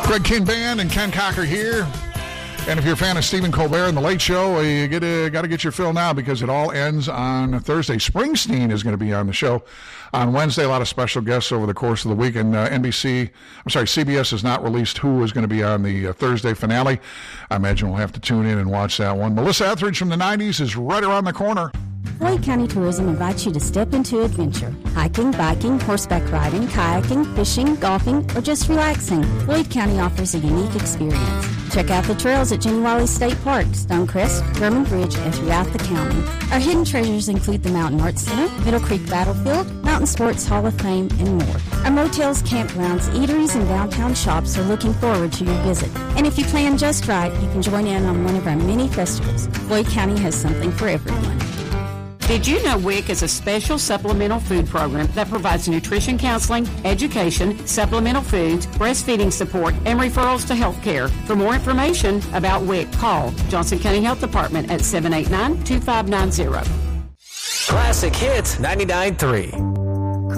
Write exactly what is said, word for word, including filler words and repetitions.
Greg King Band and Ken Cocker here. And if you're a fan of Stephen Colbert and The Late Show, you get to, got to get your fill now because it all ends on Thursday. Springsteen is going to be on the show on Wednesday. A lot of special guests over the course of the week. And uh, N B C, I'm sorry, C B S has not released who is going to be on the uh, Thursday finale. I imagine we'll have to tune in and watch that one. Melissa Etheridge from the nineties is right around the corner. Floyd County Tourism invites you to step into adventure. Hiking, biking, horseback riding, kayaking, fishing, golfing, or just relaxing. Floyd County offers a unique experience. Check out the trails at Jenny Wiley State Park, Stonecrest, German Bridge, and throughout the county. Our hidden treasures include the Mountain Arts Center, Middle Creek Battlefield, Mountain Sports Hall of Fame, and more. Our motels, campgrounds, eateries, and downtown shops are looking forward to your visit. And if you plan just right, you can join in on one of our many festivals. Floyd County has something for everyone. Did you know W I C is a special supplemental food program that provides nutrition counseling, education, supplemental foods, breastfeeding support, and referrals to health care? For more information about W I C, call Johnson County Health Department at seven eight nine, two five nine zero. Classic Hits ninety-nine point three.